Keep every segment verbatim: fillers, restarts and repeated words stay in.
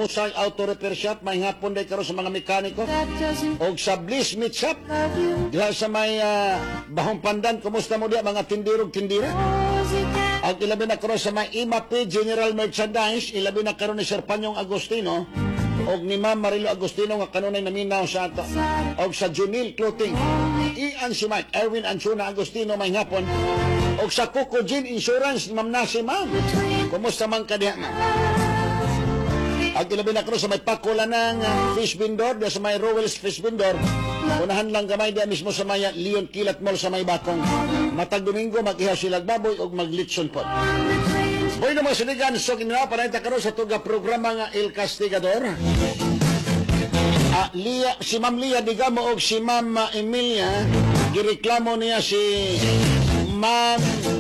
mahusay auto repair shop, may hapon day karon sa mga mekaniko, o sa Bliss Meat Shop, diha sa may uh, Bahong Pandan. Kumusta mo diya mga tindirog tindira? Ang ilabi na karon sa may I M A P General Merchandise, ilabi na karon ni Sir Panyong Agustino og ni Ma'am Marilo Agustino nga kanunay naminaw sa ato, og sa Junil Clothing, Ian si Mike, Erwin Anchuna Agustino may hapon, og sa Coco Gin Insurance, Ma'am Nasi. Ma'am, kumusta man ka diha, ma'am? Ang ilabi na karon sa may Pakula ng uh, Fish Vendor, diya sa may Rowell's Fish Vendor, unahan lang gamay diya mismo sa may Leon Kilat Mall sa may Bakong. Matag Domingo mag-ihaw silag baboy og maglitson pot. Boy na mga sinigan, so ginawa pa rin karon sa tuga programa nga El Castigador. Ah, Lia, si Ma'am Lia Digamo o si Ma'am Emilia, gireklamo niya si Ma'am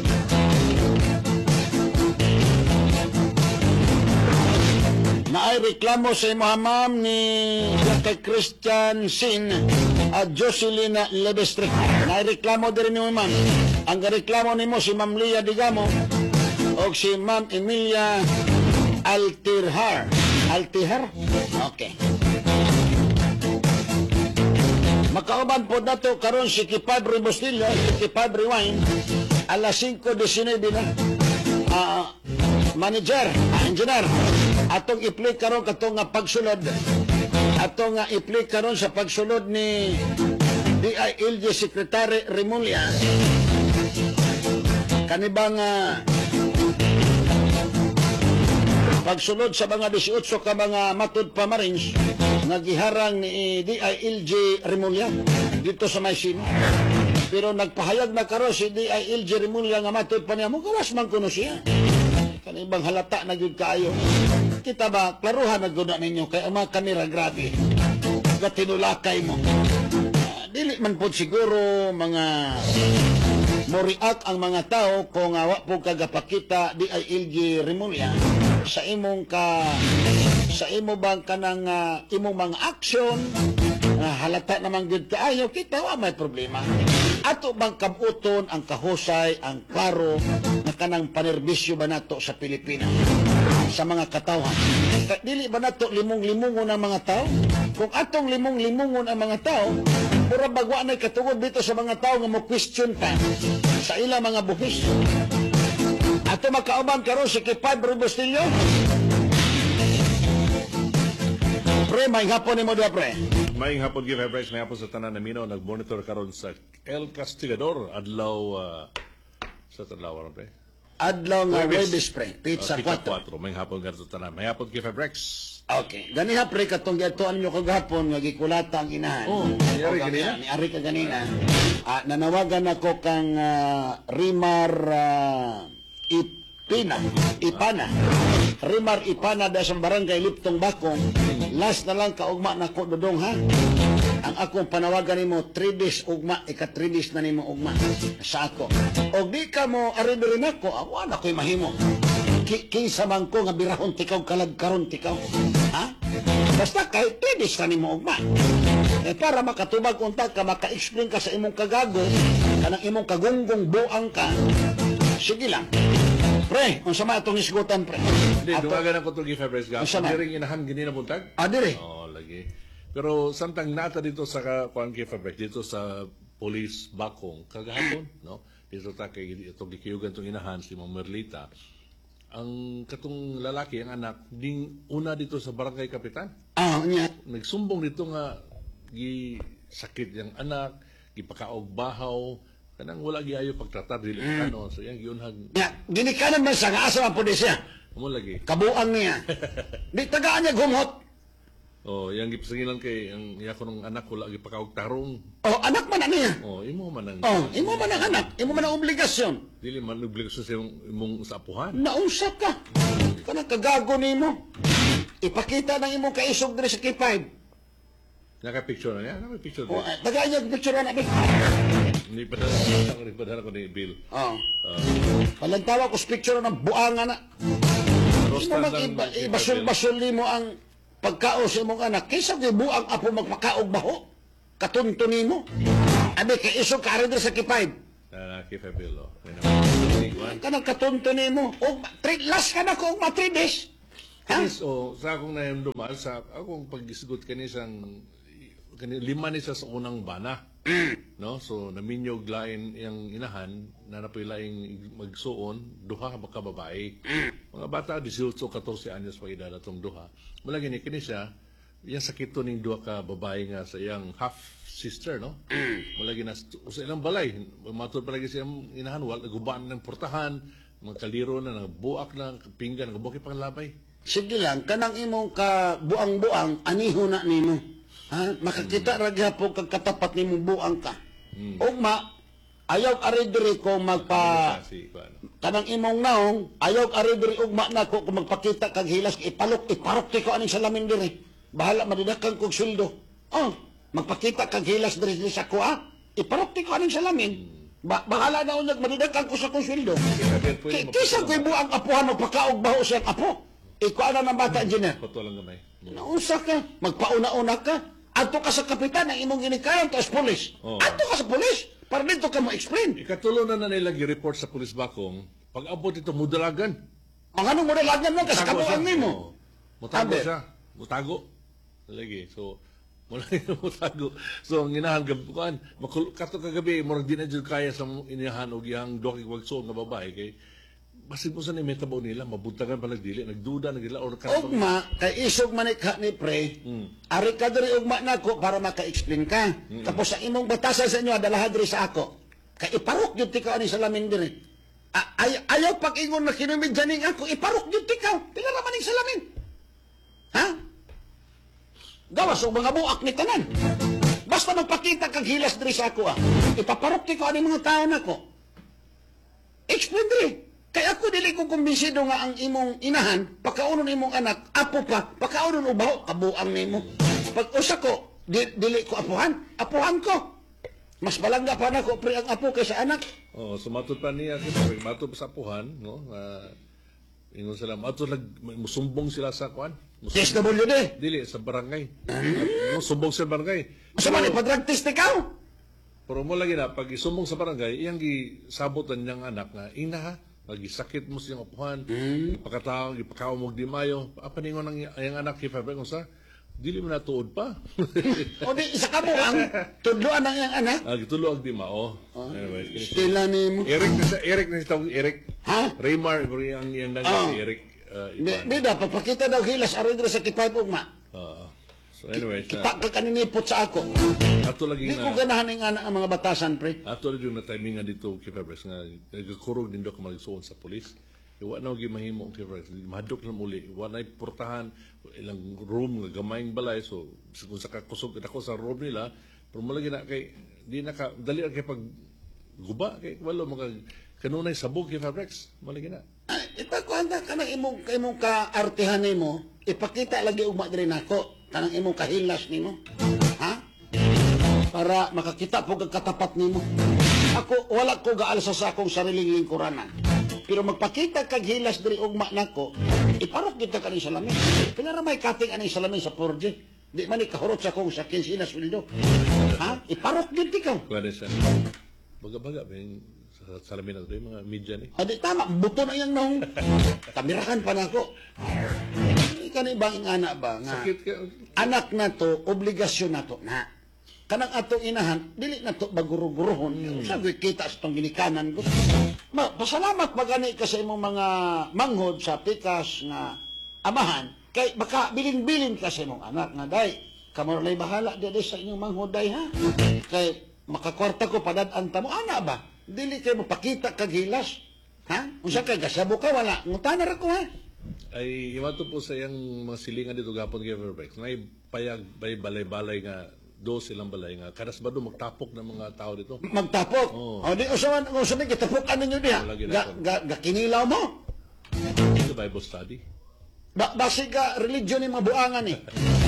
naay reklamo sa imo ma'am ni kay Christian Sin at Jocelyn Lebestri. Naay reklamo din ni ma'am. Ang reklamo nimo si Ma'am Lia Digamo o si Ma'am Emilia Altirhar. Altihar? Okay. Makauban po na to karon si Kipadre Bustillo, si Kipadre Wine, alas singko disinebe na. Uh, manager, uh, engineer, atong i-play karon katong nga pagsulod. Atong nga i-play karon sa pagsulod ni D I L G Secretary Remulla. Kanibang uh, pagsunod sa mga eighteen ka mga matud pa Marines nga giharang ni D I L G Remulla dito sa Maysino. Pero nagpahayag na karon si D I L G Remulla nga matud pa niya mo gawas man kuno siya. Kanibang halata na gyud kaayo. Kita ba klaruhan na gud ninyo kay ang mga kamera grabe. Gatinulakay mo. Uh, dili man pod siguro mga moriak ang mga tao kung uh, wa po kagapakita D I L G Remulla sa imong ka sa imo bang kanang uh, imong mga aksyon uh, halata namang gyud kaayo, kita wa may problema. Ato bang kabuton ang kahusay, ang klaro na kanang panerbisyo ba nato sa Pilipinas sa mga katawhan? Dili ba nato limong-limungon ang mga tao? Kung atong limong-limungon ang mga tao, pura bagwa na katungod dito sa mga tao nga mo question pa sa ilang mga buhis. Ato makauban karon si Kipadre Bustillo. Pre, may hapon ni mo diya, pre. May hapon give Hebrews, may hapon sa tanan na Minaw, nag-monitor karon sa El Castigador, adlaw uh, sa tadlaw ron, pre. Adlaw nga Webes, pre. Pizza uh, four. May hapon karon sa tanan. May hapon give Hebrews. Okay. Ganiha, pre, katong gatuan nyo kagahapon, nga gikulata ang inahan. Oh, niyari kanina? Niyari ka ganina. Ah, nanawagan ako kang uh, Rimar uh, Ipina. Ipana. Rimar Ipana da sa barangay Liptong Bakong. Last na lang kaugma na ko dodong ha. Ang akong panawagan nimo three days ugma, ika three days na nimo ugma sa ako. Og di ka mo ari-diri nako, awa na ko'y mahimo. Ki kinsa man ko nga birahon tikaw kalag karon tikaw. Ha? Basta kahit three days na nimo ugma. Eh para makatubag unta ka, maka-explain ka sa imong kagago, kanang imong kagunggong buang ka. Sige lang. Pre, unsa man atong isgutan, pre? Hindi, dumagan ako itong give Hebrews gap. Diring inahan gini na buntag? Ah, dire. Oo, lagi. Pero samtang nata dito sa kuang give Hebrews, dito sa Police Bakong, kagahapon, no? Dito ta kay itong gikiyugan itong inahan, si Ma'am Merlita. Ang katong lalaki, ang anak, ding una dito sa barangay kapitan. Ah, niya. Nagsumbong dito nga, gi sakit yung anak, gipakaog bahaw, kanang wala giayo pagtratar dili mm. ano, so yang giunhag. Ya, ginikanan man sa nga asa man pud siya. Amo lagi. Kabuang niya. Di tagaan niya gumhot. Oh, yang gipasingilan kay ang iya ko nung anak wala gipakaog tarong. Oh, anak man niya. Oh, imo man ang Oh, imo man ang anak, imo man ang obligasyon. Dili man obligasyon sa imong, imong sa apuhan. Naunsa ka. Kanang kagago nimo. Ipakita ng imong kaisog diri sa K five. Naka-picture na niya? Naka-picture Oh, na. tagaan niya picture na ni. Hindi pa na, hindi pa na ko ni Bill. Oh. Uh, Palantawa ko sa picture ng buangan na. Imo mag ibasol-basol nimo ang pagkaon sa imong anak. Kaysa di buang apo magpakaog baho. Katunto nimo. Abi kay iso ka rin sa K five. na K five Bill, oh. Kanang katunto nimo. O, last ka na ko, ma three days. Kanis, o, sa akong nahimduman, sa akong pag-isgot kani sang kani, lima ni siya sa unang bana. No? So, naminyog lain yung inahan, na napilaing magsuon, duha ka baka babae. Mga bata, eighteen, fourteen anyos pa edad atong duha. Mula gini, kini siya, yung sakit to ning duha ka babae nga sa iyang half-sister, no? Mula gina, sa ilang balay, matod palagi siyang inahan, wala, gubaan ng portahan, mga kaliro na, nagbuak na, pinggan, nagbuki pang labay. Sige lang, kanang imong ka buang-buang, aniho na nimo. Ha? Makakita ra gyapon kag katapat nimo buang ka. Ugma, ayaw ari diri ko magpa Kasi, ano, kanang imong naong, ayaw ari diri ugma nako kung magpakita kag hilas ipalok iparok ti ko aning salamin diri. Bahala madidakan kog sweldo. Oh, magpakita kag hilas diri sa kuha. Iparok ti ko aning salamin. Ba bahala na unyag madidakan ko sa kong sweldo. Ki- Kisa ko'y buang apuhan o pakaog baho siyang apo. Ikaw na ng bata, engineer. Koto lang gamay. Nausa ka, magpauna-una ka. Ato ka sa kapitan ang imong ginikayan tapos polis. Oo. Ato ka sa polis para dito ka ma-explain. Ikatulo na na nila gi-report sa pulis bakong, pag abot ito, mudalagan. Ang anong mo nilagan mo kasi Mutago siya. kabuang nimo. Oo. Mutago Abe. siya. Mutago. Lagi. So, wala yung mutago. So, ang inahan, gabukan, kato kagabi, murag di na dyan kaya sa inahan o yung doki wagsoon nga babae. Kay, basin mo sa ni metabo nila, mabuntagan pa nagdili, nagduda, nagdila, or Ugma, kay isog manikha ni pre, ari ka diri ugma nako para maka-explain ka. Tapos sa imong batasan sa inyo, adalahan diri sa ako. Kay iparok yun tikaw ni salamin diri. A- ay ayaw pag-ingon na kinumid dyaning ako, iparok yun tikaw. Pila naman yung salamin. Ha? Gawas o mga buak ni tanan. Basta magpakita kag hilas diri sa ako ah. Ipaparok tikaw ani mga tao nako. Explain diri. Kaya ako dili ko kumbinsido nga ang imong inahan, pakaunon imong anak, apo pa, pakaunon ubaho, kabuang nimo. Pag usa ko, di, dili ko apuhan, apuhan ko. Mas balangga pa na ko pre ang apo kaysa anak. Oh, so matod pa niya, kasi matod pa sa apuhan, no? Uh, ingon sila, matod lag, musumbong sila sa kuan. D S W D. Dili, sa barangay. No, sumbong sa barangay. Sa man ipadrag test ikaw? Pero mo lagi na, pag isumbong sa barangay, iyang gisabotan niyang anak nga, ina ha, pag isakit mo siyang upuhan, mm. pagkatao, ipakaw mo di mayo, apa ningon ang iyang anak, kipabre kung sa, dili mo na tuod pa. O di, isa ka mo ang tudloan ng iyang anak. Ah, gitulo ang di mao. Anyway, Stila nimo. Eric na sa Eric na sa Eric. Ha? Raymar, ang iyang nang Ah. si Eric. Uh, Di, di dapat pakita daw hilas aron diri sa kitay ugma. uh, so anyway, sa, Kita ka kaninipot sa ako. ato lagi Di ko na, ganahan ng anak ang mga batasan pre. ato lagi na timing nga dito, Kipabres, nga nagkakurog din daw ka magsuon sa polis. Iwa na gi mahimo Kipabres, mahadok na muli. Iwa na portahan, ilang room, nga gamayng balay. So, kung sa kakusog ako sa room nila, pero malagi na kay, di na ka, dali kay pag guba, kay walo mga kanunay sabog Kipabres, malagi na. Ay, ipagkuhanda ka ng imong, imong kaartihan nimo, ipakita lagi ugma diri nako, kanang imong kahilas nimo. Ha? Para makakita po kag katapat nimo. Ako, wala ko gaalsa sa akong sariling lingkuranan. Pero magpakita kag hilas diri ugma nako, iparok kita kaning salamin. Pila ra may kating aning salamin sa four G. Di man ikahurot sa akong sa quince na sweldo. Ha? Iparok gyud ikaw. Kuha siya. Baga-baga, may sa salamin na ito, yung mga media ni. Adi tama, buto na yan nung kamirahan pa na ako. Kani bang anak ba nga? Sakit ka. Anak na to, obligasyon na to na. Kanang atong inahan, dili na to baguro-gurohon. Hmm. Sabi kita sa itong ginikanan ko. Ma, pasalamat ba gani ka sa imong mga manghod sa pikas nga amahan, kay baka bilin-bilin ka sa imong anak nga day. Kamorlay bahala di sa inyong manghod day ha. Kay makakwarta ko padad-an ta mo ana ba? Dili kay mo pakita kag hilas. Ha? Unsa kay gasabo ka wala. Ngutana ra ko ha. Ay, iwato po sa iyang mga silingan dito gapon kay Fairfax. May payag, may balay-balay nga, do silang balay nga. Kanas ba doon magtapok ng mga tao dito? Magtapok. Oo. O di usawan usawan gitapokan ninyo diha. Wala gina Ga, ko. ga, ga kinilaw mo. Ito Bible study. Ba basi ka religion ni mga buangan eh.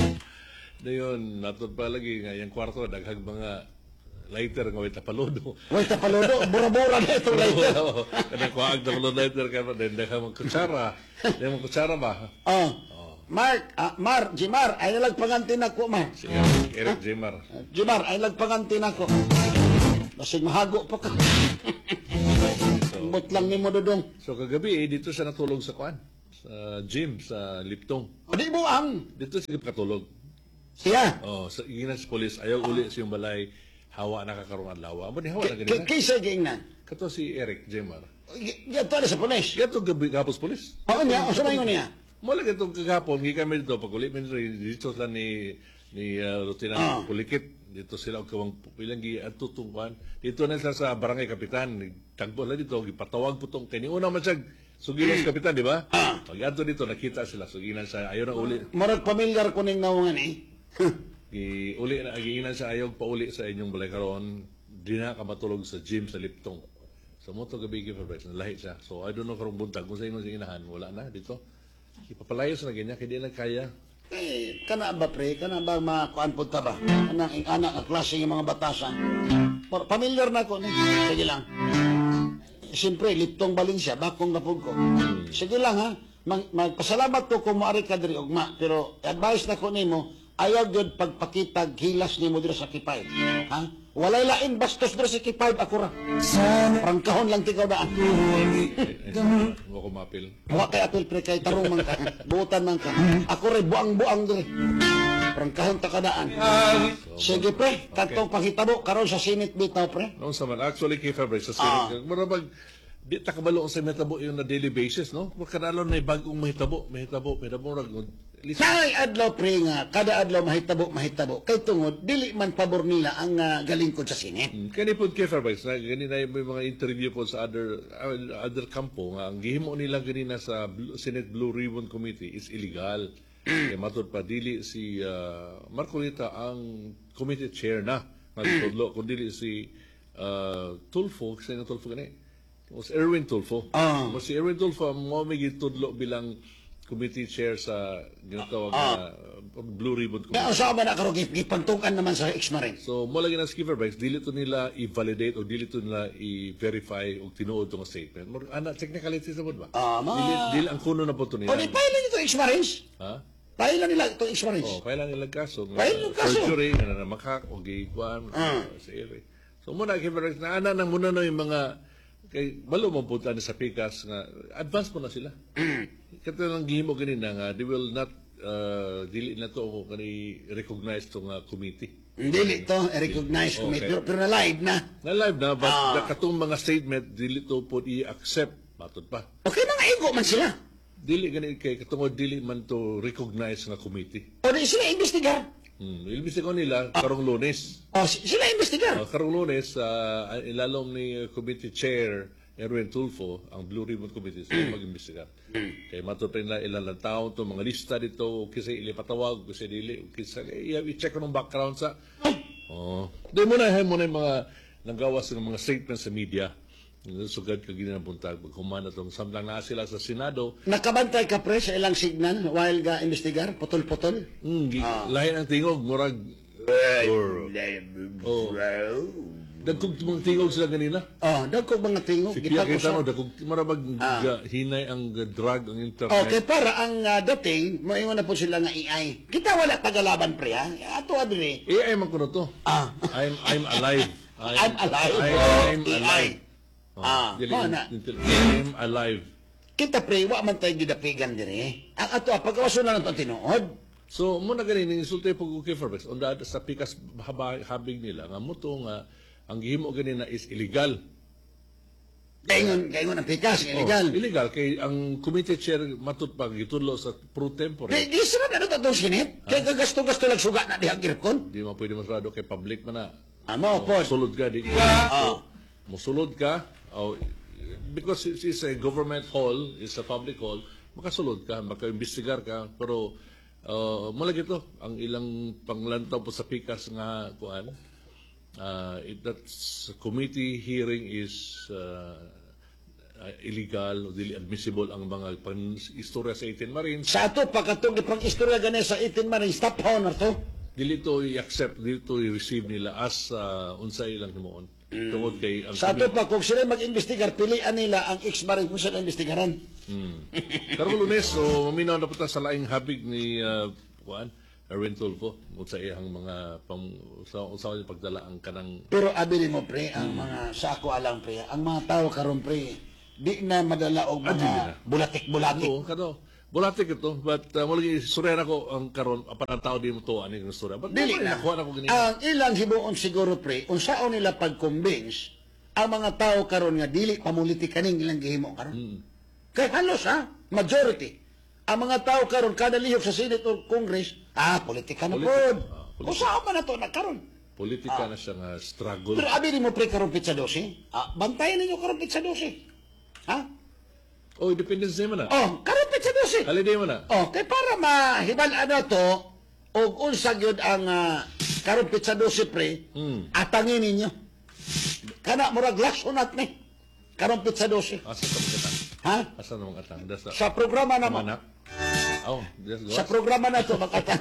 Dayon, natod pa lagi nga, yung kwarto, daghag mga lighter nga, wait tapalodo. Way tapalodo, bura-bura na itong lighter. Kanang kuhaag tapalodo lighter ka pa, then daghag mga kutsara. Daghag mga kutsara ba? Oh. Mark, ah, Mar, Jimar, ay nalagpangantin ako, Mar. Si Eric, Eric Jemar. Jimar, ay nalagpangantin ako. Basig mahago pa ka. Bot lang ni mo dudong. So kagabi, eh, dito siya natulog sa kuan. Sa sa gym sa Liptong. O di buang. Dito sige katulog. Siya. Oh, sa ginas police ayaw uli sa yung balay hawa na kakarong adlaw. Amo ni hawa na K- ganina. Kaysa giingnan. Kato si Eric Jemar. Gato na sa pulis. Gato gabi gapos police. Oo niya, o sa niya. Mo lang itong kagapon, gi kami dito pag uli men dito sila ni ni uh, Lieutenant Ah. Pulikit. Dito sila og kawang ilang gi atutungkuan. Dito na sila sa barangay kapitan. Tagbo na dito gipatawag putong kini una man siya sugilan sa kapitan, di ba? Ah. Pag adto dito nakita sila sugilan sa ayaw na uli. Marag pamilyar ko ning naungan eh. Gi uli na giinan sa ayaw pauli sa inyong balay karon. Di na ka matulog sa gym sa Liptong. Sa moto gabi gi Fabrice lahi siya. So I don't know karong buntag kung sa inyo sa inahan wala na dito. Ipapalayos na ganyan kay di na kaya. Eh, kana ba pre? Kana ba makuan po ta ba? Kana ang anak ang klase ng mga batasan. Par- Pamilyar na ko ni. Sige lang. Siyempre, Liptong Valencia, bakong napod ko. Sige lang ha. Mag- magpasalamat ko kung maari ka diri ugma. Pero advice na ko nimo, ayaw gyud pagpakitag hilas nimo diri sa Kipay. Ha? Walay lain bastos diri sa Kipay ako ra. Prangkahon lang tikaw daan. Mo ko mapil. Wa kay apil pre kay tarong man ka. Buutan man ka. Ako rin buang-buang diri. Prangkahon ta kadaan. Sige pre, kantong panghitabo karon sa Senate bitaw pre. Noon sa man, actually kay Fabrice, sa Ah. Senate, marabag, di takabalo sa mahitabo yung na daily basis, no? Kadalon na bagong mahitabo, mahitabo, mahitabo, rag, at least, Say adlaw pre nga kada adlaw mahitabo mahitabo kay tungod dili man pabor nila ang uh, galingkod sa Senate. mm, kani po kay Fabrice, na ganina may mga interview po sa other uh, other kampo, nga ang gihimo nila ganina sa Blue- Senate Blue Ribbon Committee is illegal. Kaya matod pa, dili si uh, Marcolita ang committee chair na, magtudlo, kung dili si uh, Tulfo, kasi nga Tulfo gani, was Erwin Tulfo. Ah. Mas si Erwin Tulfo ang mo may gitudlo bilang committee chair sa ginatawag na uh, Blue Ribbon Nga Committee. usa ba na karon gipangtukan naman sa X-Marine. So, mo lagi na skipper bikes, dili to nila i-validate o dili to nila i-verify o tinuod tong statement. More, ana, technicality sa ba? Ah, ma- Dili, dili ang kuno na po to O nila. di pailan nito X-Marines. Ha? Pailan nila ito X-Marines. Oh, kailan nilang kaso. nga, Kailan yung kaso? Perjury, nga na makak, o gikuan, Ah. sa ere. So muna, kaya na ana nang muna na yung mga, kay, balo mo punta na sa pikas, nga, advance mo na sila. Kaya lang gihimo ganina nga, they will not, uh, dili na to o kani recognize tong uh, committee. Dili to i-recognize ko Okay. pero, pero na live na. Na live na, but Ah. the katong mga statement, dili to po i-accept, matod pa. Okay mga ego man sila. Dili gani kay katungod dili man to recognize nga committee. O di sila investigar. Hmm, ilbisi ko nila karong Lunes. O si- sila investigar. Uh, karong Lunes, uh, ilalom ni uh, committee chair Erwin Tulfo, ang Blue Ribbon Committee, sila mag-imbestigar. Kaya matutay na ilan lang taon to, mga lista dito, kasi ilipatawag, kasi dili, kasi i-check ko ng background sa... Oh. Di mo na, mo na yung mga nanggawas ng mga statements sa media. Sugad ka ginabuntag, humana itong samlang na sila sa Senado. Nakabantay ka pre sa ilang signal while ga investigar, putol-putol. Hmm, gi- lahi ng tingog, murag... Or, oh, dagkog mga tingog sila ganina. Oh, dagko mga tingog. Kaya Gipag kita usa- no, dagkog marabag ga- hinay ang uh, drug, ang internet. Okay, para ang uh, dating, moingon na po sila nga A I. Kita wala tagalaban pre ha. Ato adiri. A I man ko na to. Ah. I'm I'm alive. I'm alive. I, I'm A I. alive. Oh, Ah, dili- mo na. intel- I'm alive. Kita pre, wa man tayo gidapigan diri. Ang ato ah, pagkawaso na nato tinuod. So, muna ganin, insultay po ko kay Fairfax. On the, sa pikas haba, habig nila, nga mo to nga, ang gihimo ganina is illegal. Kaingon, kaingon ang pikas, illegal. Oh, illegal. Kay ang committee chair matut pag gitudlo sa pro tempore. Di, di sila na nato itong sinit. Kaya kagasto-gasto lang suga na dihang girkon. Di mo pwede masrado kay public man na. Amo, po. Sulod ka, di. Ah. Musulod ka, oh, because it is a government hall, it's a public hall, makasulod ka, maka-imbestigar ka, pero uh, malagi to, ang ilang panglantaw po sa pikas nga kuan, uh, it, that's committee hearing is uh, uh, illegal, o dili admissible ang mga pan-istorya sa eighteen Marines, Sa ato, pagkatong ipang-istorya gani sa eighteen Marines, stop honor to. dili to i-accept, dili to i-receive nila as uh, unsay lang himuon. Tungod kay ang Sa ato pa, kung sila mag-investigar, pilian nila ang ex-marine kung sila investigaran. Hmm. Karong Lunes, so maminaw na punta sa laing habig ni uh, Juan Erwin Tulfo sa iyang mga pang sa sa pagdala ang kanang Pero abili mo, pre, ang mga sa ako alang, pre, ang mga tao karon pre, di na madala og Ah, dili na. mga bulatik-bulatik. ano kano Bulate ito, but uh, mula istorya na ko ang karon apan ang tao di mo to ani ng istorya. But Dili na. nakuha na ko ganito. Ang ilang himuon siguro pre, unsaon nila pag-convince ang mga tao karon nga dili pamulitika ning ilang gihimo karon. Mm. Kay halos ha, majority. Ang mga tao karon kada lihok sa Senate o Congress, ah, politika na Politika. pod. Ah, politika. Usaon man na to na karon. Politika na siya nga struggle. Pero abi mo pre karon pizza dose. Ah, bantayan ninyo karon pizza dose. Ha? Oh, independence day man na. Oh, karon pizza dose. Holiday man na. Oh, kay para mahibal-an na to, og unsa gyud ang uh, karon pizza dose pre, Mm. atangin ninyo. Kana murag last unat ni. Karon pizza dose. Asa ta magkatang? Ha? Asa na magkatang? Dasa. Sa programa na mo. Manak. Oh, just go. Sa programa na to makata.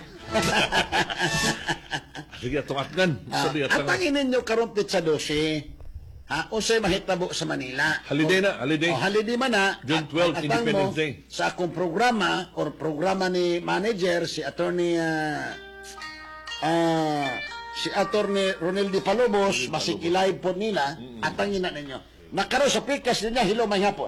Sige, atong atgan. Ah, Sorry, atong atangin ninyo karon pizza dose. Ha, unsay mahitabo sa Manila. Holiday na, holiday. Oh, holiday man na. June At- twelfth, at atang Independence mo, Day. Sa akong programa or programa ni manager si attorney ah, ah, si attorney Ronel Di Palobos, masig i-live po nila, atangin na ninyo. Nakaro sa pikas niya, hello, may hapon.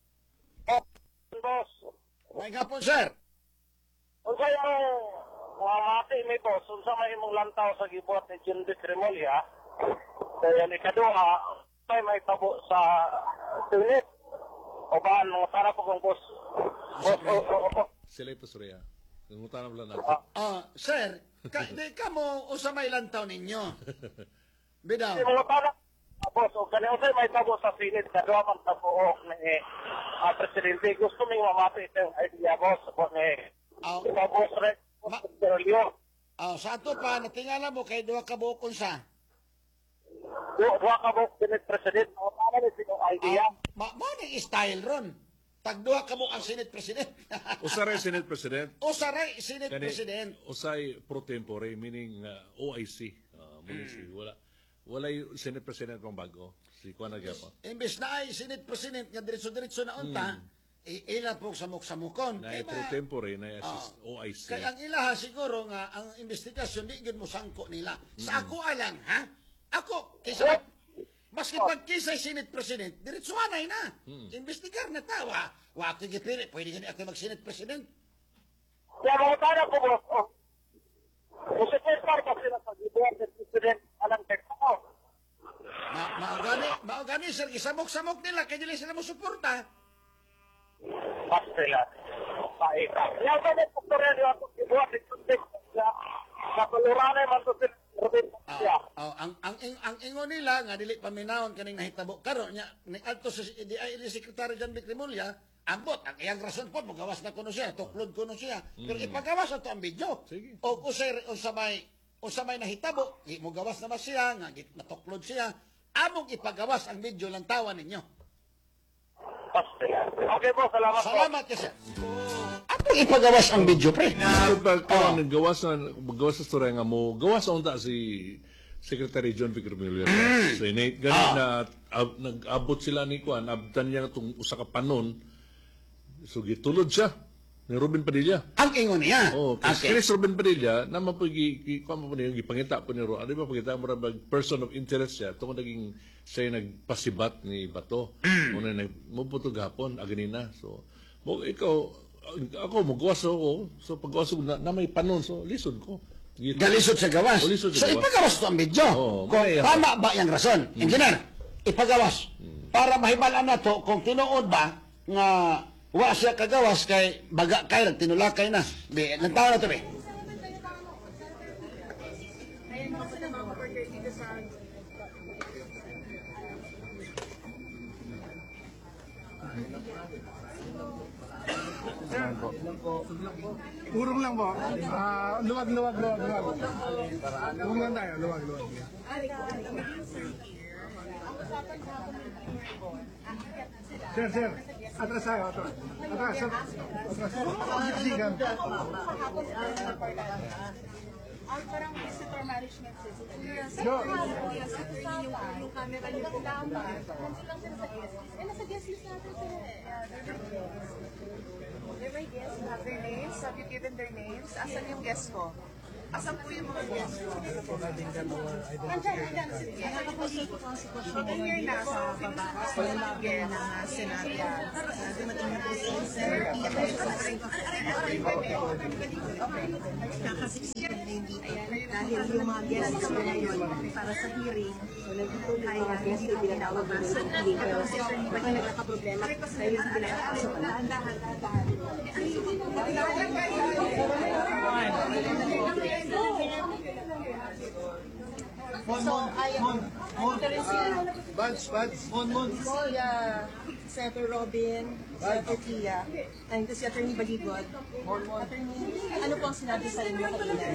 Boss, May hapon, sir. unsa imong mga mati mi boss, unsa may imong lantaw sa gibuhat ni Jindy Tremolya? Kaya ni kaduha, may may tabo sa Senate. O ba, nung tara po kong boss. Boss, o, o, o, o. Sila ito, Surya. Nangutan na pala natin. Ah, sir, ka, di ka mo usa may lantaw ninyo. Bidaw. Yung mga tara, ah, boss, o kanya unsa may tabo sa Senate, kaduha man tabo o ni ah, Presidente. Gusto ming mamati itong idea, boss, o ni Ah, Ito, boss, Rex, Ma- Petrolio. ah, sa ato pa, natingala mo kay duha ka buokon sa. Du- Duha ka boss, Senate President, o tara ni itong idea. Ah, ma mo ni style ron. Tagduha ka mo ang Senate President. Usaray Senate President. o saray Senate Kani, President. usay pro tempore, meaning uh, O I C. Uh, muli si, wala. Wala yung Senate President pang bago. Si Kuan Nagyapa. Imbes na ay Senate President nga diretso-diretso na unta, i- ila po samok-samukon. Na Kay pro ba- tempore, na assist Ah. O I C. Kaya ang ilaha siguro nga ang investigasyon di gid mo sangko nila. Sa ako alang, ha? Ako, kaysa maski pagkisay Senate President, diretsuhanay na. Investigar na tawa. Wa ako gipili, pwede gani ako mag-Senate President. Kaya mga tara po, boss, o. Kung sa Kesar kasi na sa gibuhat ni President alang tekno ko. Ma maugani, maugani sir, isamok-samok nila kay dili sila mo suporta. Pas sila. Paita. Kaya ba may pagtorya niyo ako gibuhat ni President sa sa kalurane man to sila. Ah, ah, ang ang ing, ang ingon nila nga dili paminawon kaning nahitabo karon nya ni adto sa D I L Secretary John Vic Remulla ambot ang iyang rason po magawas na kuno siya tuklod kuno siya pero ipagawas ato ang video Sige. o usay unsa may unsa may nahitabo di mo gawas na ba siya nga git natuklod siya among ipagawas ang video lang tawa ninyo. Pas sila. Okay po, salamat po. Salamat kasi. Among ipagawas ang video pre. Pero pag Oh. oh. gawas na gawas sa storya nga mo, gawas na unta si Secretary John Vic Remulla sa Senate. Ganun na ab, nag-abot sila ni Kuan, abtan niya itong usa ka panon. So gitulod siya ni Robin Padilla. Ang ingon niya. Oh, kay Okay. Chris Robin Padilla na mapagi kuan mo niya gipangita po ni Ro. Ano ba pagita mo ra bag person of interest siya tungod naging siya yung nagpasibat ni Bato. Una nag muputo gapon aganina. So mo ikaw ako magawas ako. So paggawas ko na, na may panon so lisod ko. Gito. Galisod sa gawas. O, lisod So sa gawas. ipagawas to ang video. Oo, Kung may- tama ba yung rason. Engineer, ipagawas. Para mahibalan na to kung tinuod ba nga wa siya kagawas kay baga kay tinulakay na. Be, nagtawa na to be. Urong lang po. Ah, luwag, luwag, luwag, luwag. Luwag lang tayo, luwag, luwag. Sir, sir. Atras tayo, atras. Atras, sir. Atras. Siksikan. Ang parang visitor management system. Go. Yung, yung camera niyo po tama. Nandun lang sila sa guest list. Eh, nasa guest list natin sila. Yeah, they're my guests. They're my guests. You have their names. Have you given their names? Asan yung guest ko? Asan po yung mga guests? Nakakapasok po ang sitwasyon ngayon na sa baba. Sa lobby ng Senado. Dumating na po si Sir Pia. Nakasiksik na hindi. Dahil yung mga guests ko ngayon para sa hearing, ay hindi na pinatawag sa hearing. Pero si Sir Pia na nagkakaproblema dahil hindi pinatawag. So, ayun. Buds, buds. Mon, mon. Si uh, Senator Robin, Senator Pia, and si Attorney Baligod. Attorney, ano po ang sinabi sa inyo kanina?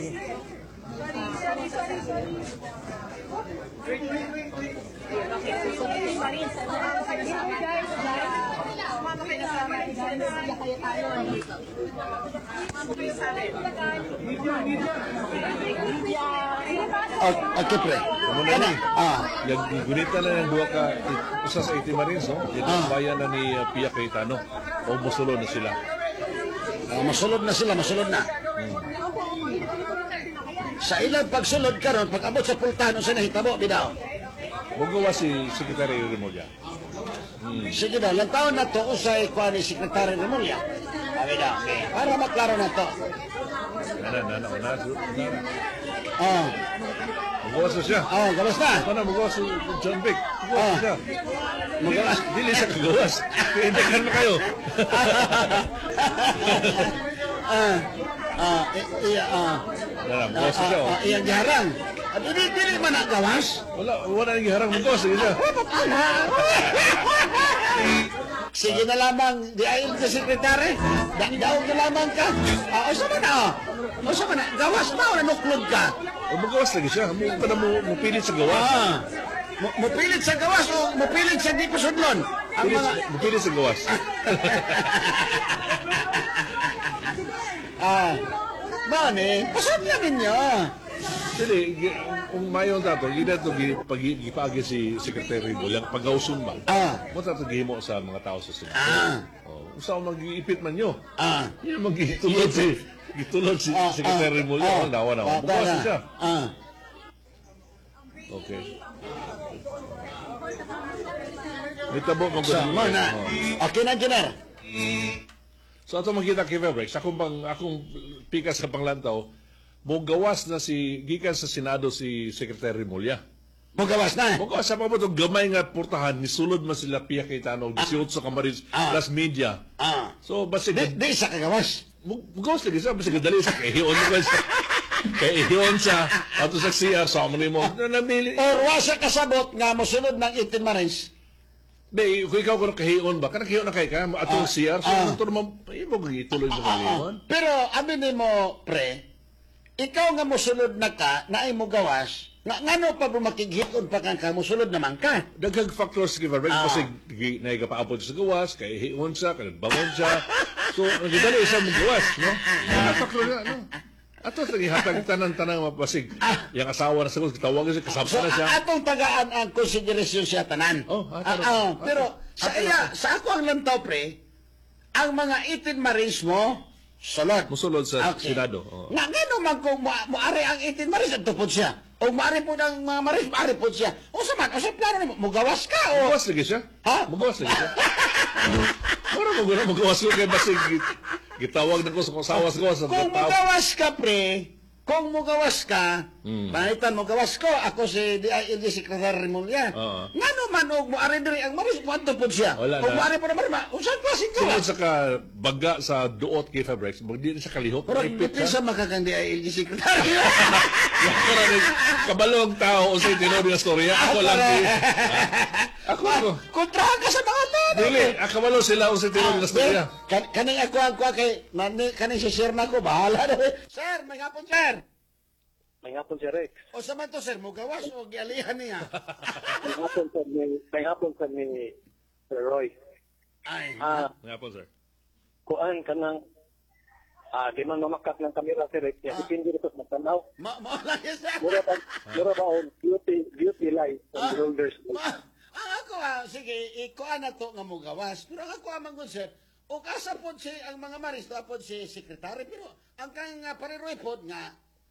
Oh, okay, pre. Kana? Ah. Yung gunita na ng duha ka, isa sa Iti Marines, no? Yung Ah. bayan na ni uh, Pia Cayetano. O musulo na sila. Ah, masulod na sila, masulod na. Sa ilang pagsulod karon, pag abot sa pultahan sa nahitabo, bidaw. Mugawa si Secretary Remulla. Sige daw, lang taon na to usay kwa ni Secretary Remulla. Sabi daw, okay. Para maklaro na to. Nana, nana, nana, nana. Oh, Mugawa sa siya. oh, gawas na. Ano, mugawa si John Vic. Mugawa Ah. sa siya. Mugawas. Dili, dili sa kagawas. Kaintekan na kayo. Ah, ah, i- iya, ah. Nana, Ah, mugawa sa siya. ah, oh. ah, iyang giharang. At hindi, hindi man nagawas. Wala, wala nang giharang mugawa sa siya. Sige na lamang, di ayun sa sekretary. Daog na lamang ka. Ah, o sa man na, o sa man na, gawas na o nanuklod ka. O mugawas lagi siya. Mo pa na mo mupilit sa gawas. Ah, mo- mupilit sa gawas o mupilit sa di pasudlon. Ang Mupilit, mga, mupilit sa gawas. ah, mani, pasudlan ninyo. Dili, gi- kung mayon tato, gina to gi- pag- gipaagi si Secretary Remulla, pag-gausun ba? Ah, Mo tato gihimo sa mga tao sa Senado. ah, Oh, usaw mag-iipit man nyo. ah. Yun ang gitulod si gitulod si Ah, Secretary ah, Remulla. ah, Oh, nawa nawa. bata Bukas na. siya. Ah, Okay. May tabo kung so, mo na. Oh. Okay na, Jenner. So ato makita kay Febrex, akong bang akong pikas sa panglantaw, mo gawas na si gikan sa Senado si Secretary Remulla. Mo gawas na. Mo gawas sa pabot og gamay nga portahan ni sulod man sila Pia Cayetano disiot sa Camarines Ah. plus media. Ah. So basi Di, di isa ka gawas. mo gawas lagi sa basi gadali sa kahiyon mo guys. Kahiyon sa ato sa C R sa mo nimo. Namili. Or wasa kasabot nga mosunod ng eighteen Marines. Be, kung ikaw kung kahiyon ba, kanang kahiyon na kay ka, ato Ah. C R, so Ah. ito naman, imo gituloy sa Ah, kahiyon. pero amin mo, pre, ikaw nga mosunod na ka, na ay mo gawas, nga ngano pa bumakighikon pa kang ka, mosunod naman ka. Daghang factors kay Febrex, Ah. kasi naigapaapod sa gawas, kay hiyon siya, kay bangon siya. So, nagdali isa mong gawas, no? Mga factor na, no? Ato sa gihatag tanan-tanan mapasig. Yang asawa na sa gawas, kitawag siya, kasama So, na siya. a- atong tagaan ang konsiderasyon siya tanan. Oh, ah, Ah, taro. ah, Ah, pero taro. sa Ah, iya, sa ako ang lantaw, pre, ang mga eighteen Marines mo, sulod. Musulod sa Okay. Senado. Oh. Nga ngano man kung mo moari ang eighteen Marines at tupod siya. O moari po ng mga Marines, moari po siya. O sa man, o sa plano nimo, mugawas ka o... Mugawas lagi siya? Ha? Mugawas lagi siya? Mura mo guna magawas ko kay basig git- gitawag na ko sa kasawas ko sa Kung tao. mugawas ka, pre, kung mugawas ka, Hmm. panitan mugawas ko, ako si D I L G Secretary Remulla. Oo. Ngano man og moari diri ang Marines, kwanto po siya. Wala O na. moari po na Marines, usan pa si Tungod gawas. sa ka baga sa duot kay Febrex, magdi na siya kalihok. Pero Repeat hindi siya. sa makakang D I L G Secretary. Para ni kabalong tao o sa tinod nga storya. Ako lang di. Ako ako. Kontrahan ka sa mga tao. Dili, ako kabalo sila o sa tinod nga storya. Kan kaning ako ang kuha kay nani kaning si share na ko bahala na. Sir, may hapon sir. May hapon si Rex. O sa man to sir, mugawas o gialihan niya. May hapon sa ni, may hapon sa ni Sir Roy. Ay. Ah, Nga po, sir. kuan kanang ah di man mamakat ng kamera si Rex. Ya, dipindi dito sa tanaw. Ma ma lang yan, sir. Mura ba mura ba on beauty beauty light Ah, from Rolders. ma, ang ako ah, sige, ikuha na to nga mugawas. Pero ang ako amang good sir, o kasa po si ang mga maris, tapos si sekretary, pero ang kang uh, pariroy po nga,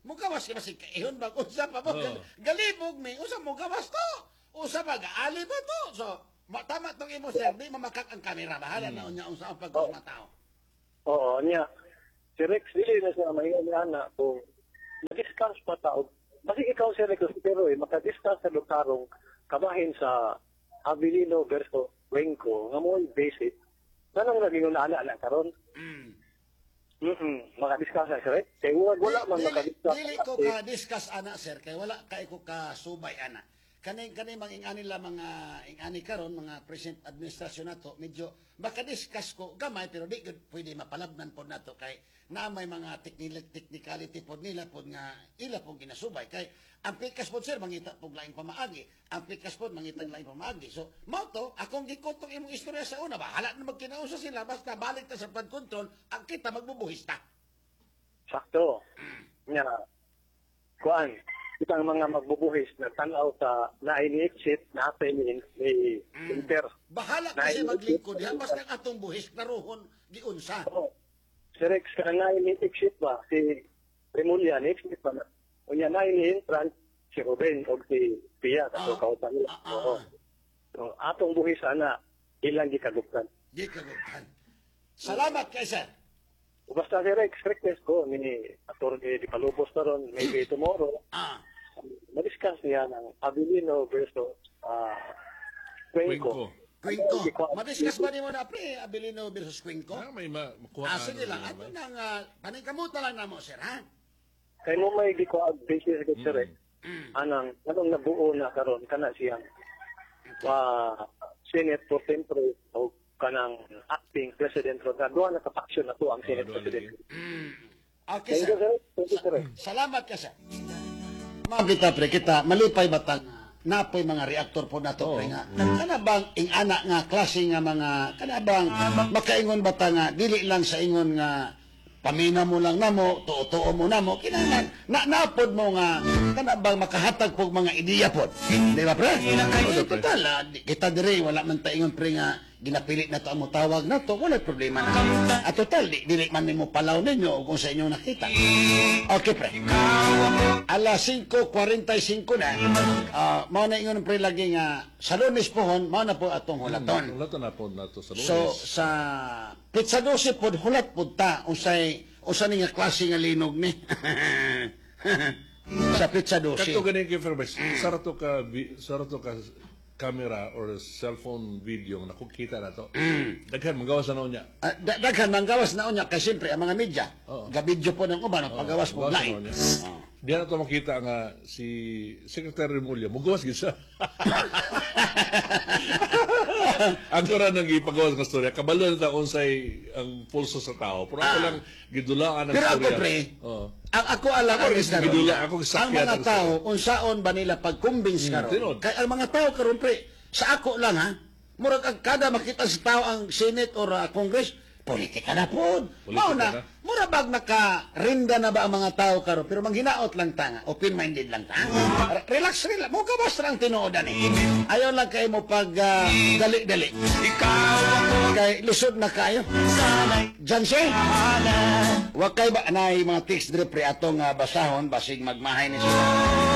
Mugawas ka ba si kaihon ba? Usa pa mo. Oo. Galibog mi. Usa mo gawas to. Usa ba gaali ba to? So, ma- tama tong imo sir. Di mamakak ang kamera. Bahala na unya unsa ang pagkuha mga tao. Oo, niya. Si Rex, dili na siya mahinga na kung mag-discuss pa tao. Basi ikaw si Rex, pero eh, makadiscuss sa lutarong kabahin sa Abilino versus Wenko, nga mo basic. Nanong naging unaala lang karon. Mm. Mm-mm, makadiscuss na si Rex. Kaya wala, wala man Dili, makadiscuss. dili ko ka discuss ana sir kay wala kay ko ka subay ana. Kani kani mang ingani la mga ingani karon mga present administrasyon nato medyo maka-discuss ko gamay pero di gud pwede mapalabnan pod nato kay na may mga technical technicality pod nila pod nga ila pod ginasubay kay ang pikas pod sir mangita pod laing pamaagi ang pikas pod mangita laing pamaagi so mao to akong gikutong imong istorya sa una bahala na magkinausap sila basta balik ta sa flood control ang kita magbubuhis ta. Sakto. Nga, kuan, kitang mga magbubuhis na tanaw sa na-ini-exit na happening ni Inter. Bahala Na- kasi maglingkod ha basta ang atong buhis naruhon giunsa. Oo. Si Rex, ka na-ini-exit ba? Si Remulia, ni-exit ba? O niya na-ini-entrance si Ruben o si Pia, kaso Ah. kautan nila. Ah, ah, Oo. ah. So, atong buhis ana, ilang gikaguptan. Di kagutan. Salamat kay sir. O basta si Rex, request ko ni Atty. Di Palubos na ron, maybe tomorrow, Ah, ma-discuss niya ng Abilino versus uh, Cuenco. Cuenco. Quinco. Madiscuss ba ni mo na pre Abilino versus Quinco? Ah, may ma makuha. Ah, sige lang. Ato nang uh, paningkamuta lang na mo sir ha. Kaya mo may giko basis ko si Rex. Anang, anong nabuo na karon kana siyang uh, Senate pro tempore o kanang acting president ron. Doon nakapaksyon na to ang Senate doon president. Okay Thank you, sir. sir. Thank you, sir. Salamat ka sir. Mabita pre kita malipay batang napoy mga reaktor po nato pre nga. Kana bang ing anak nga klase nga mga kana bang makaingon bata nga dili lang sa ingon nga pamina mo lang namo, tuo-tuo mo namo, kinahanglan na naapod mo nga kana bang makahatag pog mga ideya pod. Di ba pre? Eh, total, ah, di- kita dire wala man ta ingon pre nga ginapilit na to ang mutawag na to, wala problema na. At total, di, dili man nimo palaw ninyo kung sa inyo nakita. Okay pre. Alas cinco cuarenta y cinco na, ah, mao na ingon pre lagi nga sa Lunes pohon, mao na po atong hulaton. Wala to na po na to sa Lunes. So sa pizza dose pod hulat pod ta unsay usa ni nga klase nga linog ni. Sa pizza dose. Kato ganin kay Fairbanks, sarato ka vi- sarato ka camera or cellphone video na kukita na to. Daghan magawa sa noon niya. Ah, da- daghan man gawas na unya kay siyempre ang mga media. Oo. Gabidyo po ng uban ang paggawas po Magawa sa lain. noon niya. Diyan na to makita nga si Secretary Remulla, mugawas gid siya. Ang kura nang ipagawas ng storya, kabalo na ta unsay ang pulso sa tao. Pero ako lang gidulaan ang Pero ako storya. pre, Oo. ang ako alam ang Ako, gidula, ako ang sakyan mga ang tao unsaon ba nila pag-convince karon? tinod. Kay ang mga tao karon pre, sa ako lang ha, murag ang kada makita sa tao ang Senate or uh, Congress, politika na po. Mao na. na, mura bag naka-rinda na ba ang mga tao karon pero manghinaot lang ta nga, open-minded lang ta. Re- Relax, relax. Mo ka basta lang tinuodan eh. Ayaw lang kayo mo pag ah, dali-dali. Kay lusod na kayo. Diyan siya. Wa kay ba na mga text drip pre atong uh, basahon basig magmahay ni sila.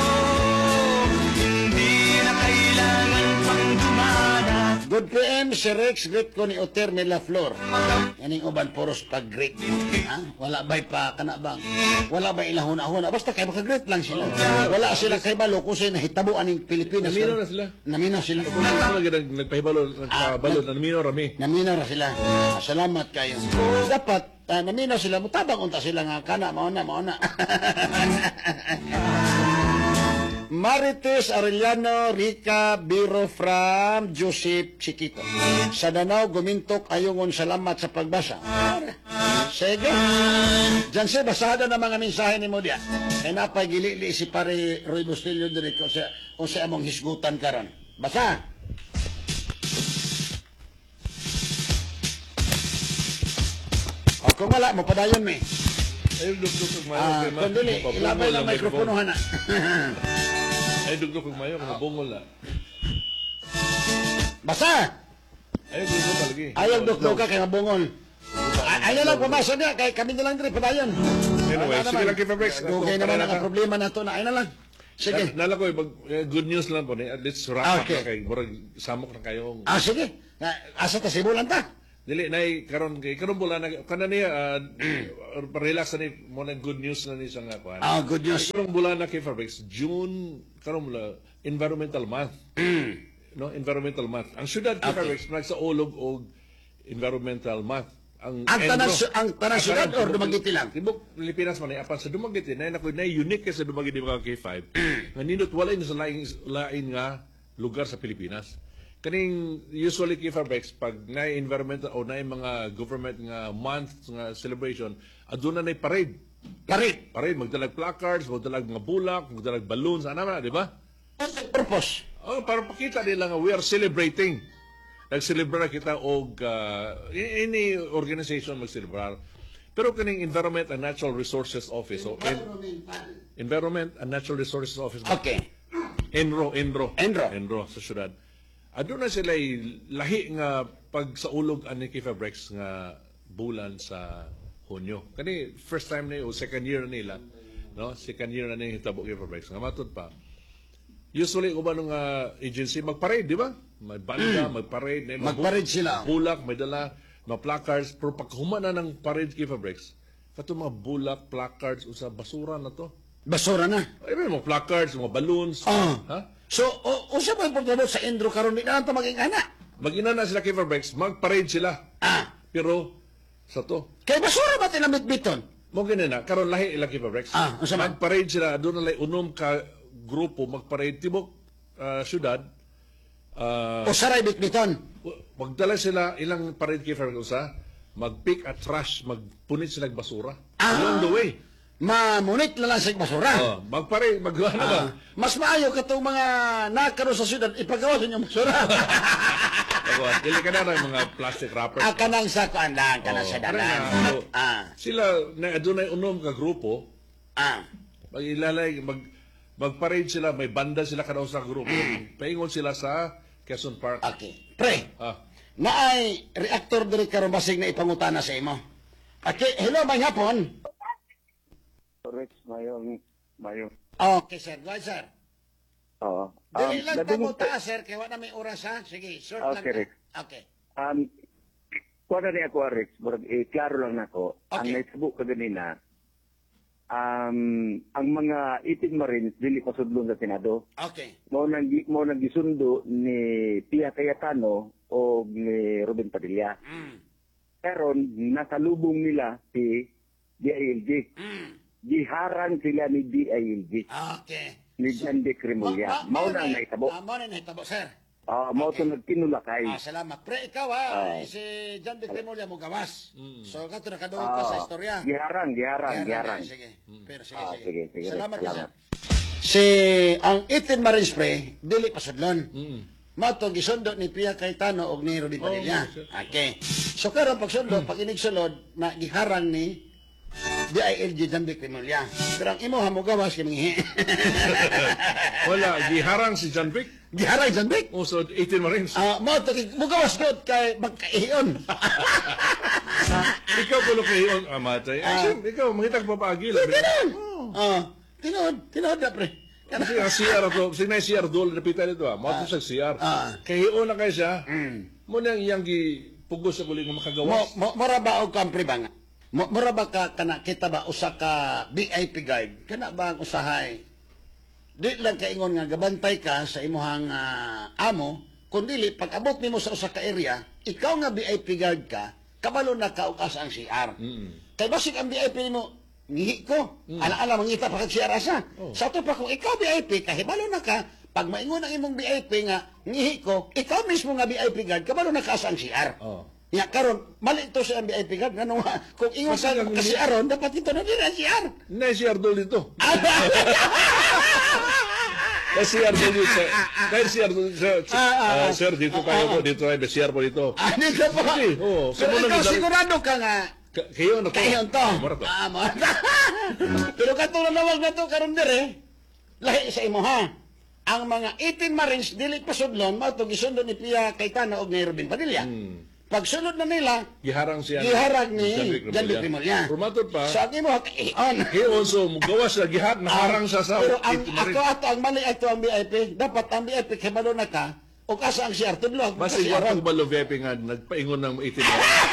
Good P M, si Rex, greet ko ni Oter Mela Flor. Yaning uban poros pag-greet. Ha? Wala ba'y pa, kana bang? Wala ba'y ilahuna-huna? Basta kay maka-greet lang sila. Wala sila kay balo kung sila nahitabuan ng Pilipinas. Naminaw na sila. Naminaw sila. Kung ano lagi nag nagpahibalo, nagpabalo, na naminaw rami. Naminaw na sila. Ah, salamat kayo. Dapat, ah, naminaw sila. Mutabang unta sila nga, kana, mauna, mauna. Marites Arellano Rica Biro from Joseph Chiquito. Sa Danau, gumintok ayungon salamat sa pagbasa. Sige. Diyan siya, basada na mga mensahe ni mo diya. E napay gilili si pare Roy Bustillo dire kung sa, kung sa among hisgutan karon. Basa. O kung wala, mo padayon mi. Ay, dugdug kag mayo. Ah, kay ma- kunduli, mapabungol ilabay lang ang mikropono microphone. hana. Ay, dugdug kag mayo, mabungol na. Basa! Ay, dugdug palagi. Ayaw dukdok ka kay mabungol. Ay, ayaw lang pumasa niya, kay kami na lang din padayon. Anyway, Wala sige naman. lang, Kay Fabrics. Dugay Para naman na ang ka. problema na to na. Ay na lang. Sige. Nala ko, mag, eh, good news lang po. ni. Let's wrap up Okay. na kay Murag, samok na kayong... Ah, sige. Na, asa ta simulan ta? Dili, nay, karon kay karon bula na, kana niya, uh, relax na ni, mo na good news na ni sa nga kuhan. Ah, good news. Karon bula na kay Fabrics, June, karon bula, environmental month. No, environmental month. Ang syudad kay Okay. Fabrics, nagsaulog og environmental month. Ang, Ang tanan Enro- sy- ang tanan ang syudad tanan, or tibok- Dumaguete lang? Tibok Pilipinas man ay apan sa Dumaguete na nako na unique kay sa Dumaguete mga K five. Nga nindot walay na sa lain lain nga lugar sa Pilipinas. Kaning usually K Fabrics pag na environmental o na mga government nga month nga celebration, aduna na parade. Parit. Parade magdalag placards, magdalag mga bulak, magdalag balloons, ana man, di ba? Purpose. Oh, para pakita nila nga we are celebrating. Nag-celebrate kita og uh, any organization mag-celebrar. Pero kaning Environment and Natural Resources Office, so en- Environment and Natural Resources Office, Okay. Enro, Enro, Enro. Enro sa syudad. Ado na sila lahi nga pag sa ulog ani K Fabrics nga bulan sa Hunyo. Kani first time na o second year na nila, no? Second year na ni hitabo K Fabrics nga matud pa. Usually uban nga agency magparade, di ba? May banda, magparade, may mga Magparade sila. bulak, may dala, mga placards, pero pag humana ng parade K Fabrics, kato mga bulak, placards, usa basura na to. Basura na. Ay, may mga placards, mga balloons, Ah. ha? So, o, usa pa yung pagtrabaho sa Endro karon di na lang to maging ana. Mag-ina na sila K Fabrics, mag-parade sila. Ah. Pero, sa to, Kay basura ba tinamit-biton? mo na, karon lahi ilang K Fabrics. Ah, unsa man? Mag-parade sila, doon na unom ka grupo, mag-parade tibok ah, syudad. Ah, O saray bitbiton? magdala sila ilang parade K Fabrics usa, mag-pick at trash, magpunit sila ng basura. Ah. Along the way. Mamunit na lang sa basura. Oh, mag-parade, mag-ano ba? Ah, mas maayo katong mga nakaro sa syudad ipagawa sa inyong basura. Ako, dili ka na ng mga plastic wrappers. Ah, kanang sa kuandang, kanang Oh, sa parang dalan. nga, ano, Ah, Sila, na doon ay unom ka grupo, ah. mag ilalay, mag, mag-parade sila, may banda sila kada sa grupo. Paingon sila sa Quezon Park. Okay. Pre, Ah, naay reactor diri karon basig na ipangutana sa imo. Okay, hello, may hapon. Correct, mayong, mayong, Okay, sir. Go ahead, sir. oo. Dili lang labing- panguta, sir, kaya wala may oras, ha? Sige, short lang. Okay, Rex. Okay. Um, kuha na niya ako, Rex, murag, eh, klaro lang ako. Ang Okay. naitabo ko ganina, um, ang mga itin marines, dili pa sudlon sa Senado, Okay. mo nang, mo nang gisundo ni Pia Cayetano o ni Ruben Padilla. Mm. Pero nasalubong nila si D I L G. Mm. Giharang sila ni D I L G, Okay. ni Jan de Cremulya. Mao na ang naitabo. Ah, mao na ang nahitabo, sir. Ah, mao to nagtinulakay. Ah, salamat. Pre, ikaw ha, Ah. si John de Cremolya mo gawas. So, kato na kaduot Ah, ka sa istorya. Giharang, giharang, Kaya giharang. na, Sige. Pero sige, Ah, sige. sige, sige. Salamat, Salamat. sir. Si, ang itin Marines, pre, dili pasudlon. mm. Mato gisundo ni Pia Cayetano og ni Rudy Padilla. sir. Okay. So karon pagsundo, pag inig sulod na giharang ni D I L G John de Cremolya. Pero ang imo hamugawas kay manghi. Wala, giharang si John Vic. Giharang John Vic. O, so, eighteen Marines. Ah, mo to mugawas gud kay magkaihiyon. Ikaw pulo kayo ang amatay. Ay, sim, ikaw, mangitag papaagil. Tinon. Ah, tinon, tinon na pre. Kasi ang C R to, sige na yung C R doon, napitan ito ah. Mao to sa C R. Ah. Kahiyo na kayo siya. Mo nang iyang gi pugos sa kuling nga Mo makagawas. mo mora ba og kampre ba nga? Mo mora ba ka kana kita ba usa ka V I P guide? Kana ba ang usahay? Di lang kaingon nga gabantay ka sa imuhang ah, amo, kundi pag abot nimo sa usa ka area, ikaw nga V I P guard ka, kabalo na ka og asa ang C R. Kay basig ang V I P nimo ngihi ko. Ala-ala mangita pa kag C R asa. Sa to pa kung ikaw V I P kahibalo na ka, pag maingon ang imong V I P nga ngihi ko, ikaw mismo nga V I P guard kabalo na ka asa ang C R. Oh. Ya karon mali to sa V I P guard ngano nga kung ingon Basta ka ang- kasi aron dapat ito na din ang C R. Na yung C R doon dito. Na C R doon dito. Dahil C R doon sa... ah, sir, dito tayo po. Dito tayo. May C R po dito. Ano ka pa? Sige, oo. Pero Sumunod ikaw na- sigurado ka nga Ka- Kayo na to. kayon to. Mara to. Ah, mo. Pero katulad na wag na to karon dire. Lahi sa imo ha. Ang mga eighteen Marines dili pa sudlon mao to gisundo ni Pia Cayetano og ni Ruben Padilla. Pagsunod na nila, Giharang siya. giharag ni John John Vic Vic Rimulya. Rumatod pa. Sa akin mo, iyon. He also, gawa siya, gihar, naharang siya sa Pero ang, Ito Marin. ako ato, ang mali ato ang V I P, dapat ang V I P kay na ka, o asa ang C R T blog. Basta yung atong balovepe nga, nagpaingon ng itim.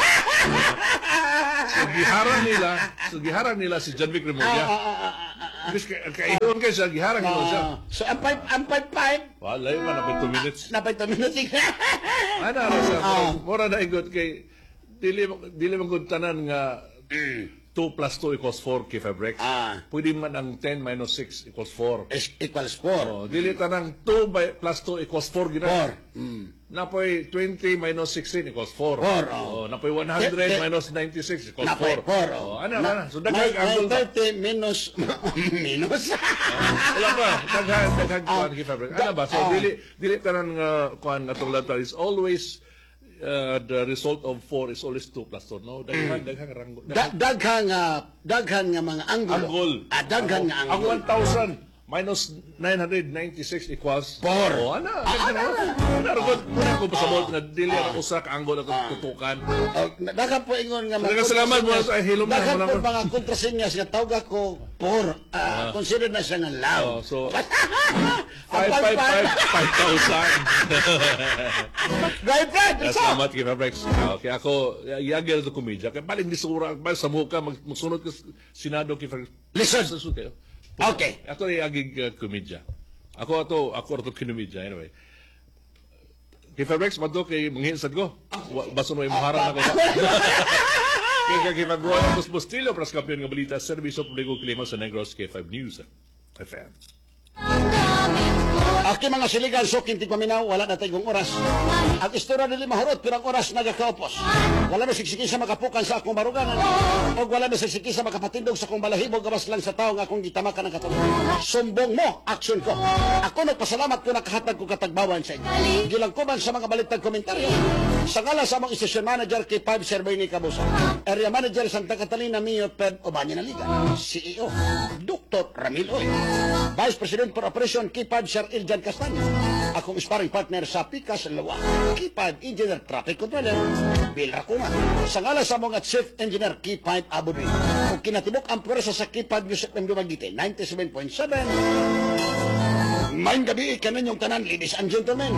So, giharang nila, so, giharang nila si John Vic Rimulya. Bis kaiyon kayo siya, giharang nila siya. So, ang five, ang five, five, Wala yun, napay two minutes. napay to minutes. Ano, ano siya, Ah. mura na igot kay, dili, dili magkuntanan nga, two plus two equals four kay Fabrex. Ah. Pwede man ang ten minus six equals four. is equals four. Oh, dili tanang two by, plus two equals four gina. Four. Mm. Napoy twenty minus sixteen equals four. Four, oh. Oh, napoy one hundred Eh, eh, minus ninety-six equals Napay four. four. Oh, ano, Na- ano. So, may- daghang may angle ba? thirty minus, minus. Wala ba? Daghang, daghang kuhan kay Fabrex. Ano ba? So, Ah. dili, dili tanang uh, kuhan atong latar is always uh, the result of four is always two plus two. No? Daghang, daghang rango. Da- daghang, ah, daghang nga mga anggulo. Anggol. Ah, daghang nga Ang anggulo. one thousand minus nine hundred ninety-six equals Four. Oh, ano? Ano? Ano? Ano? Muna ko pasabot nga dili ang usa ka anggol at tutukan. Oh, daghang po ingon nga Daghang salamat mo sa hilom na, Daghang wala po ko. mga kontrasinyas nga tawag ako por. Ah, consider na siya nga Oh, loud. so Ang five five five five thousand. Drive Brad, what's up? Salamat kay Fabrex. Okay, ako yagel sa komedya kay baling disura bal sa muka mag- magsunod ka sa Senado kay Fabrex. Listen. Susud kayo. Okay. Ato ay agig uh, komedya. Ako ato ako ato komedya anyway. Kay Fabrex madto kay manghinsad ko. Wa- Baso mo imuharang ako. Kay kay Fabrex Marcos Bustillo pras kampiyon nga balita serbisyo publiko klima sa Negros K five News F M. Aki mga siligan, so kintig paminaw, wala na tayong oras. Ang istorya nila mahurot, pirang oras nagakaupos. Wala na siksiki sa makapukan sa akong baruganan. O wala na siksiki sa makapatindog sa akong balahibo, gawas lang sa tao nga akong gitamakan ng katulog. Sumbong mo, aksyon ko. Ako nagpasalamat ko nakahatag ko katagbawan sa inyo. Gilang ko man sa mga balitag komentaryo. Sa ngala sa among station manager kay five Survey ni Kabusa. Area manager Santa Catalina, Mio Ped Obanya na Liga. C E O, Doctor Ramil Oy. Vice President for Operation K five Sir Iljan Castaño. Akong sparring partner sa Picas Lawa. K five Engineer Traffic Controller Bill Racuma. Sa ngala sa mga Chief Engineer K five Abu Dhabi. Kung kinatibok ang pwersa sa K five News F M Dumaguete ninety-seven point seven. Maayong gabi kananyong tanan, ladies and gentlemen.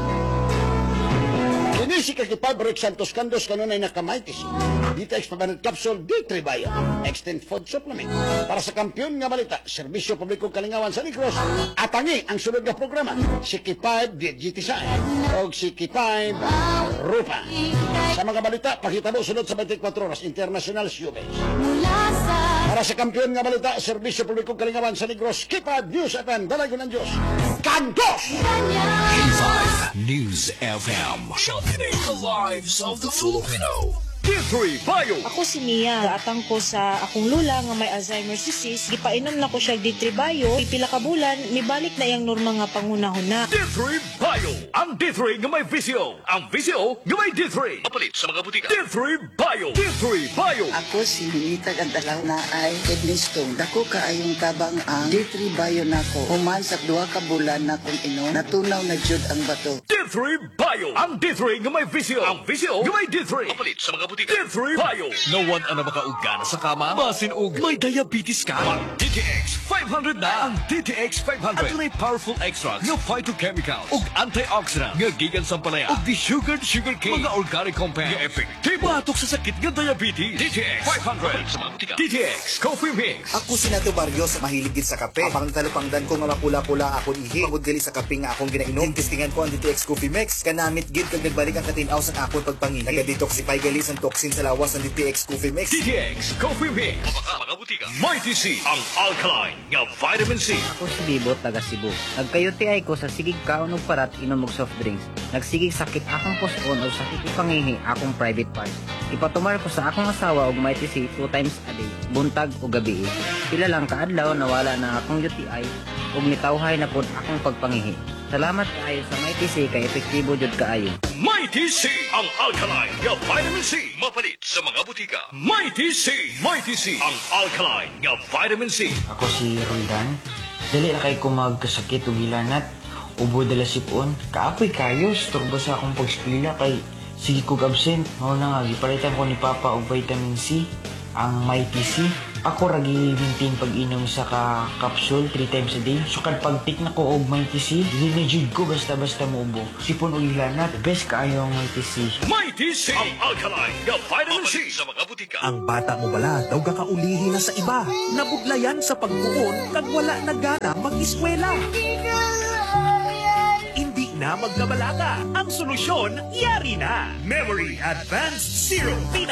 Kini si Kakipab Rick Santos Candos kanunay nakamaitis. D T X Pabanat Capsule D three Bio Extend Food Supplement. Para sa kampiyon nga balita, Serbisyo Publikong Kalingawan sa Negros. Atangi ang sunod na programa, si K five D G T S A o si K five Rupa. Sa mga balita, pakitabo sunod sa twenty-four oras International Showbiz. Para sa kampiyon nga balita, Serbisyo Publikong Kalingawan sa Negros, K five News F M, Dalay ko ng Diyos. Kandos! K five News F M, championing the lives of the Filipino. D three Bio. Ako si Mia, atang ko sa akong lula nga may Alzheimer's disease, gipainom na ko siya D three Bio, pipila ka bulan, mibalik na yang norma nga pangunahuna. D three Bio. Ang D three nga may visyo. Ang visyo nga may D three. Mapalit sa mga butika. D three Bio. D three Bio. Ako si Hinitag ang dalaw na ay kidney stone. Dako kaayong tabang ang D three Bio nako. Human sa duha ka bulan na kung inom, natunaw na jud ang bato. D three Bio. Ang D three nga may visyo. Ang visyo nga may D three. Mapalit sa mga butika. D three Bio. No one ang makaugana sa kama. Basin og may diabetes ka. Mag D T X five hundred na. Ang D T X five hundred. At may powerful extracts nga phytochemicals ug antioxidant nga gikan sa palaya ug di sugar sugar cane mga organic compound nga epektibo batok sa sakit nga diabetes. D T X five hundred. D T X Coffee Mix. Ako si Nato Barrios, mahilig gid sa kape. Ang talupangdan ko nga mapula-pula akong ihi. Pagod gali sa kape nga akong ginainom. Testingan ko ang D T X Coffee Mix. Kanamit gid kag nagbalik ang katinaw sa akong pagpangihi. Naga-detoxify gali sa toxin sa lawas ng D T X Coffee Mix. D T X Coffee Mix. Mga butika. Mighty C. Ang alkaline nga vitamin C. Ako si Bibo, taga Cebu. Nagkayuti ay ko sa sigig kaon og parat inom og soft drinks. Nagsigig sakit akong puson o sakit ko pangihi akong private part. Ipatumar ko sa akong asawa og Mighty C two times a day, buntag o gabi. Pila lang kaadlaw nawala na akong U T I ug nitawhay na pud akong pagpangihi. Salamat kaayo sa Mighty C kay epektibo jud kaayo. Mighty C. Ang alkaline nga vitamin C. Mapalit sa mga butika. Mighty C. Mighty C. Ang alkaline nga vitamin C. Ako si Roldan. Dali na kay ko magkasakit o gilanat. Ubo dala sipon. Kaapoy kayo. Storbo sa akong pagskwila kay sige kog absent. Mao na nga gipalitan ko ni Papa og vitamin C, ang Mighty C. Ako ra gi-maintain pag-inom sa ka capsule three times a day. So kad pag-take na ko og Mighty C, dili na jud ko basta-basta muubo. Sipon og ilanat, best kaayo ang Mighty C. Mighty C, ang alkaline na vitamin C sa mga butika. Ang bata mo bala daw kakaulihi na sa iba. Nabudlayan sa pagtuon kag wala na gana mag-eskwela. Hindi na magkabalaga. Ang solusyon, yari na. Memory Advanced Zero.